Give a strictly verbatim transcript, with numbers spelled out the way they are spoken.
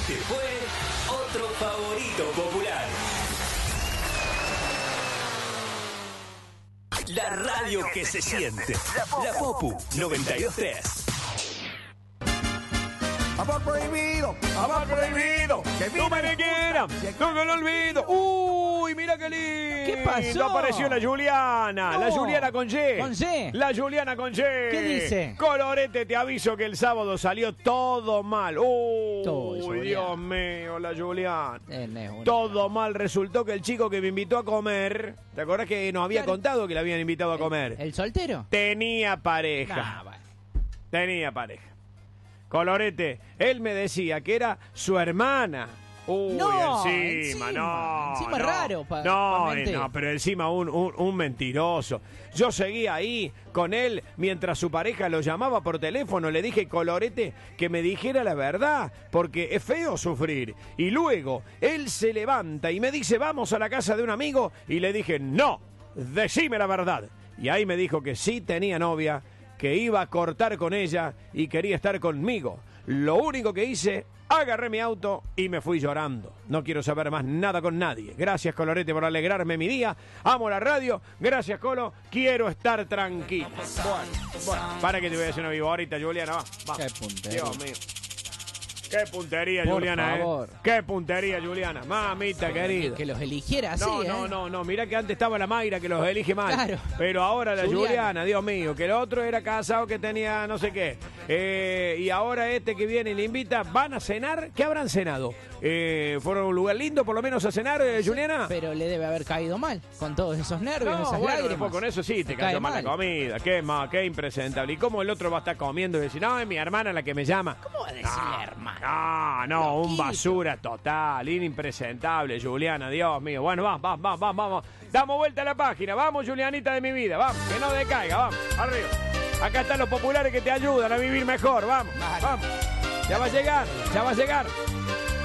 Este fue otro favorito popular. La radio que se siente. La Popu noventa y dos punto tres. Amor prohibido, amor prohibido. Que ¡No me quieras! ¡No me lo olvido! ¡Uy, mira qué lindo! ¿Qué pasó? Apareció la Juliana. No. La Juliana con Y. ¿Con Y? La Juliana con Y. ¿Qué dice? Colorete, te aviso que el sábado salió todo mal. ¡Uy, Todo, Juliana. Dios mío, la Juliana! Eh, no es una- Todo mal. Resultó que el chico que me invitó a comer, ¿te acordás que nos había Claro. contado que le habían invitado a comer? ¿El soltero? Tenía pareja. Nah, bueno. Tenía pareja. Colorete, él me decía que era su hermana. Uy, No, encima, encima, no. encima no. raro pa- no, pa eh, mentir. no, pero encima un, un, un mentiroso. Yo seguía ahí con él mientras su pareja lo llamaba por teléfono. Le dije, Colorete, que me dijera la verdad, porque es feo sufrir. Y luego él se levanta y me dice, vamos a la casa de un amigo. Y le dije, no, decime la verdad. Y ahí me dijo que sí tenía novia, que iba a cortar con ella y quería estar conmigo. Lo único que hice, agarré mi auto y me fui llorando. No quiero saber más nada con nadie. Gracias, Colorete, por alegrarme mi día. Amo la radio. Gracias, Colo. Quiero estar tranquilo. Bueno, bueno, para que te voy a hacer una vivo ahorita, Juliana. Va, va. Qué puntería. Dios mío. Qué puntería, Por Juliana, favor. eh. Qué puntería, Juliana. Mamita querida. Que los eligiera así, No, ¿eh? no, no, no, mirá que antes estaba la Mayra que los elige mal. Claro. Pero ahora la Juliana. Juliana, Dios mío, que el otro era casado que tenía no sé qué. Eh, y ahora este que viene y le invita, ¿van a cenar? ¿Qué habrán cenado? Eh, ¿Fueron a un lugar lindo por lo menos a cenar, eh, Juliana? Pero le debe haber caído mal, con todos esos nervios, No, esas bueno, lágrimas. después con eso sí, te Cae cayó mal la mal. comida. Qué más, qué impresentable. ¿Y cómo el otro va a estar comiendo y decir, no, es mi hermana la que me llama? ¿Cómo va a decirle hermano? No, no, un Loquito. basura total, impresentable, Juliana, Dios mío. Bueno, vamos, vamos, vamos, vamos. Damos vuelta a la página, vamos, Julianita de mi vida, vamos, que no decaiga, vamos, arriba. Acá están los populares que te ayudan a vivir mejor, vamos, vamos. Ya va a llegar, ya va a llegar.